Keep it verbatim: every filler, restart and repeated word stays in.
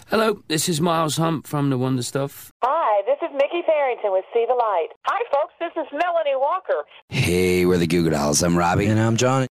Hello, this is Miles Hunt from The Wonder Stuff. Hi, this is Mickey Farrington with See the Light. Hi, folks, this is Melanie Walker. Hey, we're the Goo Goo Dolls. I'm Robbie. And I'm Johnny.